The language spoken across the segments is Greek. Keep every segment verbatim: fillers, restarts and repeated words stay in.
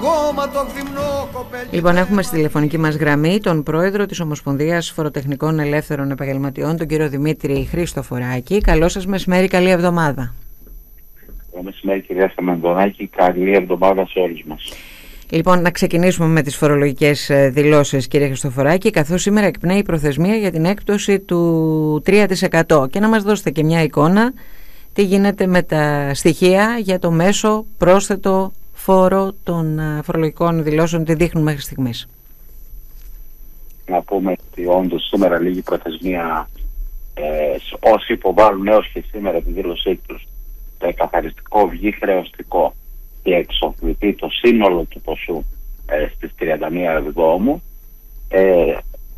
Λοιπόν, έχουμε στη τηλεφωνική μας γραμμή τον πρόεδρο της Ομοσπονδίας Φοροτεχνικών Ελεύθερων Επαγγελματιών, τον κύριο Δημήτρη Χριστοφοράκη. Καλό σας μεσημέρι, καλή εβδομάδα. Καλό μεσημέρι, κυρία Σταμαντονάκη, καλή εβδομάδα σε όλους μας. Λοιπόν, να ξεκινήσουμε με τις φορολογικές δηλώσεις, κύριε Χριστοφοράκη, καθώς σήμερα εκπνέει η προθεσμία για την έκπτωση του τρία τοις εκατό, και να μας δώσετε και μια εικόνα τι γίνεται με τα στοιχεία για το μέσο πρόσθετο φόρο των φορολογικών δηλώσεων, τι δείχνουν μέχρι στιγμής. Να πούμε ότι όντως σήμερα λίγη προθεσμία, ε, όσοι υποβάλλουν έως και σήμερα τη δήλωσή τους, το εκαθαριστικό βγει χρεωστικό και εξοφληθεί το σύνολο του ποσού ε, στις τριάντα μία εβδόμου, ε,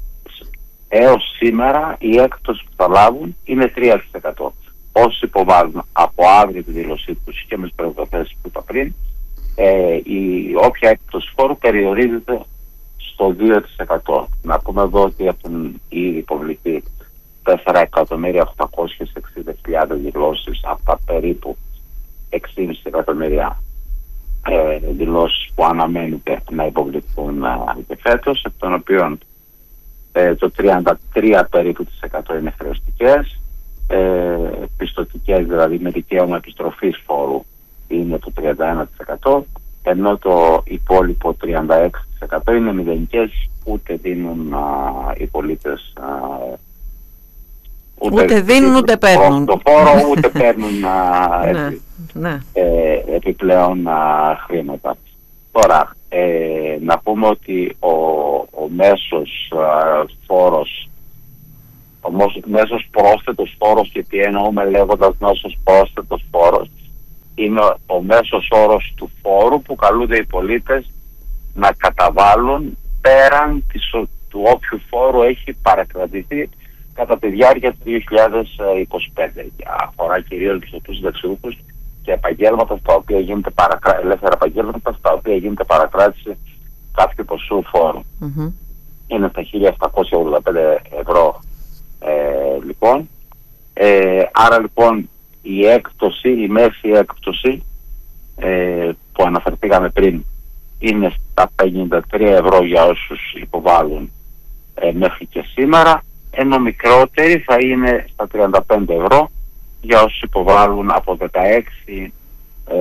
έως σήμερα η έκπτωση που θα λάβουν είναι τρία τοις εκατό. Όσοι υποβάλλουν από αύριο τη δήλωσή τους και με τις προϋποθέσεις που είπα πριν, ε, η όποια έκπτωση φόρου περιορίζεται στο δύο τοις εκατό. Να πούμε εδώ ότι έχουν ήδη υποβληθεί τέσσερα εκατομμύρια οκτακόσιες εξήντα χιλιάδες δηλώσεις από τα περίπου έξι κόμμα πέντε εκατομμύρια ε, δηλώσεις που αναμένεται να υποβληθούν ε, και φέτος, εκ των οποίων ε, το τριάντα τρία περίπου της εκατό είναι χρεωστικές, ε, πιστωτικές, δηλαδή με δικαίωμα επιστροφής φόρου, είναι το τριάντα ένα τοις εκατό, ενώ το υπόλοιπο τριάντα έξι τοις εκατό είναι μηδενικές, ούτε δίνουν α, οι πολίτες α, ούτε, ούτε δίνουν ούτε παίρνουν το φόρο, ούτε παίρνουν α, ναι, επί, ναι. Ε, επιπλέον α, χρήματα. Τώρα, ε, να πούμε ότι ο, ο μέσος α, φόρος, ο μέσος πρόσθετος φόρος, και τι εννοούμε λέγοντας μέσος πρόσθετος φόρος, είναι ο μέσος όρος του φόρου που καλούνται οι πολίτες να καταβάλουν πέραν της, του όποιου φόρου έχει παρακρατηθεί κατά τη διάρκεια του δύο χιλιάδες είκοσι πέντε. Αφορά κυρίως τους συνταξιούχους και επαγγέλματα στα οποία γίνεται παρακρά... ελεύθερα επαγγέλματα στα οποία γίνεται παρακράτηση κάποιου ποσού φόρου. Mm-hmm. Είναι στα χίλια επτακόσια ογδόντα πέντε ευρώ ε, λοιπόν. Ε, άρα λοιπόν η έκπτωση, η μέση έκπτωση ε, που αναφερθήκαμε πριν είναι στα πενήντα τρία ευρώ για όσους υποβάλλουν ε, μέχρι και σήμερα, ενώ μικρότερη θα είναι στα τριάντα πέντε ευρώ για όσους υποβάλλουν από δεκαέξι ε,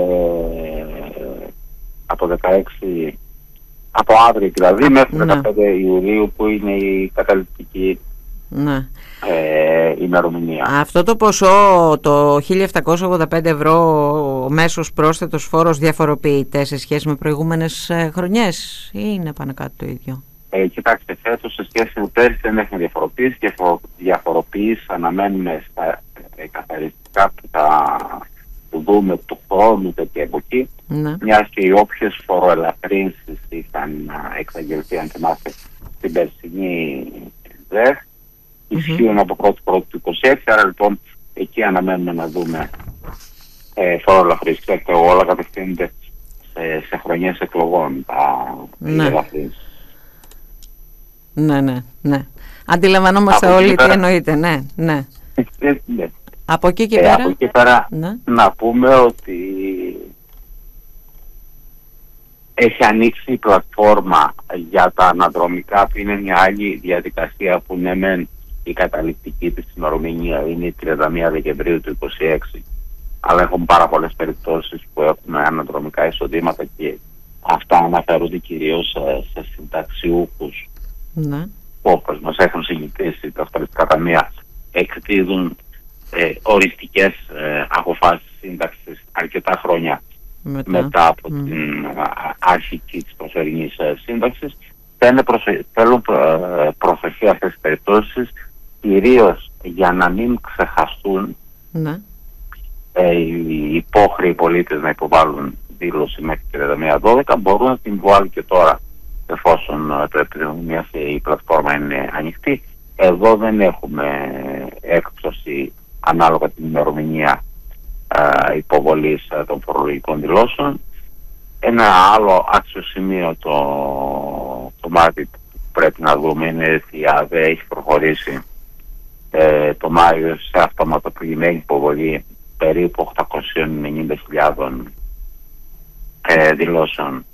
από δεκαέξι από αύριο δηλαδή μέχρι ναι. δεκαπέντε Ιουλίου που είναι η καταληκτική ναι. Ε, ημερομηνία. Αυτό το ποσό, το χίλια επτακόσια ογδόντα πέντε ευρώ, ο μέσος πρόσθετος φόρος, διαφοροποιείται σε σχέση με προηγούμενες ε, χρονιές ή είναι πάνω κάτω το ίδιο? Ε, κοιτάξτε, φέτος σε σχέση με πέρυσι δεν έχουμε διαφοροποιήσει. Διαφοροποιήσεις αναμένουμε στα καθαριστικά που θα δούμε του χρόνου και από εκεί. Ναι. Μιας και οι όποιες φοροελαφρύνσεις είχαν εξαγγελθεί, αν θυμάστε, στην περσινή ΔΕΧ, ισχύουν από πρώτη πρώτη του είκοσι έξι, άρα λοιπόν εκεί αναμένουμε να δούμε ε, φοροελαφρύνσεις. Και όλα κατευθύνονται σε, σε χρονιές εκλογών τα ναι. ελαφρύνσεις. Ναι, ναι, ναι. Αντιλαμβανόμαστε από όλοι πέρα... τι εννοείται, ναι, ναι. ναι. Από εκεί και ε, πέρα, από εκεί πέρα ναι. να πούμε ότι έχει ανοίξει η πλατφόρμα για τα αναδρομικά, που είναι μια άλλη διαδικασία που ναι μεν η καταληκτική της ημερομηνία είναι η τριάντα μία Δεκεμβρίου του είκοσι έξι, αλλά έχουν πάρα πολλές περιπτώσεις που έχουμε αναδρομικά εισοδήματα και αυτά αναφέρονται κυρίως σε, σε συνταξιούχους ναι. που, όπως μας έχουν συγκεκρίσει τα ασφαλιστικά ταμεία, εκδίδουν ε, οριστικές ε, αποφάσεις σύνταξης αρκετά χρόνια μετά, μετά από mm. την α, αρχική της προσωρινής ε, σύνταξης. Θέλουν προσοχή αυτές τις περιπτώσεις, κυρίως για να μην ξεχαστούν ναι. ε, οι υπόχρεοι πολίτες να υποβάλουν δήλωση μέχρι τριάντα μία δώδεκα. Μπορούν να την βάλουν και τώρα, εφόσον το επιδημία και η πλατφόρμα είναι ανοιχτή. Εδώ δεν έχουμε έκπτωση ανάλογα την ημερομηνία ε, υποβολής ε, των φορολογικών δηλώσεων. Ένα άλλο άξιο σημείο το, το Μάρτιο που πρέπει να δούμε είναι ότι η ΑΔΕ έχει προχωρήσει ε, το Μάιο σε αυτοματοποιημένη υποβολή περίπου οκτακόσιες ενενήντα χιλιάδες ε, δηλώσεων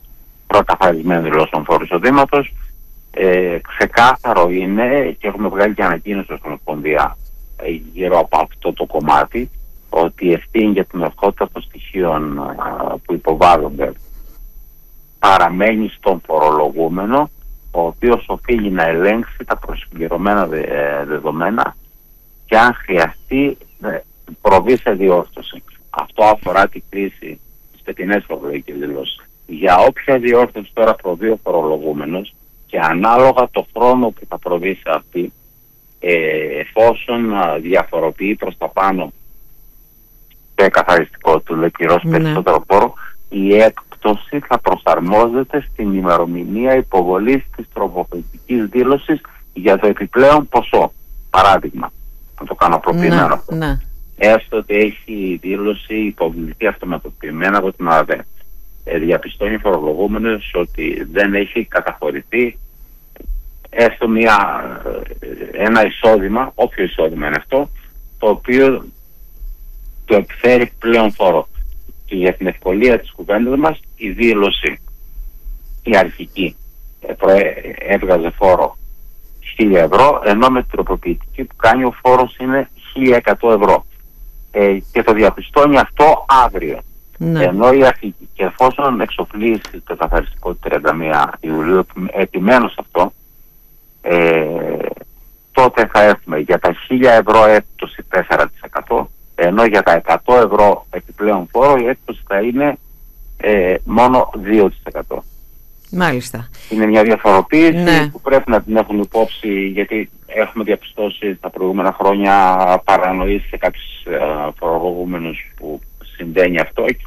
προκαθαρισμένων δηλώσεων φόρου εισοδήματος. Ε, ξεκάθαρο είναι, και έχουμε βγάλει και ανακοίνωση στην Ομοσπονδία ε, γύρω από αυτό το κομμάτι, ότι η ευθύνη για την ορθότητα των στοιχείων ε, που υποβάλλονται παραμένει στον φορολογούμενο, ο οποίος οφείλει να ελέγξει τα προσυμπληρωμένα δε, ε, δεδομένα και αν χρειαστεί ε, προβεί σε διόρθωση. Αυτό αφορά την κρίση στις φετινές φορολογικές δηλώσεις. Για όποια διόρθωση τώρα προβεί ο φορολογούμενος και ανάλογα το χρόνο που θα προβεί σε αυτή, ε, εφόσον α, διαφοροποιεί προς τα πάνω το εκαθαριστικό του, λέει πληρώσει ναι. περισσότερο φόρο, η έκπτωση θα προσαρμόζεται στην ημερομηνία υποβολής της τροποποιητικής δήλωσης για το επιπλέον ποσό. Παράδειγμα, να το κάνω απλοποιημένο αυτό. Ναι. Έστω ότι έχει η δήλωση υποβληθεί αυτοματοποιημένα από την ΑΔΕ. Ε, διαπιστώνει ο φορολογούμενος ότι δεν έχει καταχωρηθεί έστω μια, ένα εισόδημα, όποιο εισόδημα είναι αυτό, το οποίο το επιφέρει πλέον φόρο. Και για την ευκολία της κουβέντας μας, η δήλωση, η αρχική, έβγαζε φόρο χίλια ευρώ, ενώ με την τροποποιητική που κάνει ο φόρος είναι χίλια εκατό ευρώ. Ε, και το διαπιστώνει αυτό αύριο. Ναι. Ενώ η αρχική, και εφόσον εξοφλήσει το καθαριστικό του τριάντα μία Ιουλίου, επιμένω σε αυτό, ε, τότε θα έχουμε για τα χίλια ευρώ έκπτωση τέσσερα τοις εκατό, ενώ για τα εκατό ευρώ επιπλέον φόρο η έκπτωση θα είναι ε, μόνο δύο τοις εκατό. Μάλιστα. Είναι μια διαφοροποίηση, ναι, που πρέπει να την έχουν υπόψη, γιατί έχουμε διαπιστώσει τα προηγούμενα χρόνια παρανοήσει σε κάποιους φορολογούμενους που συμβαίνει αυτό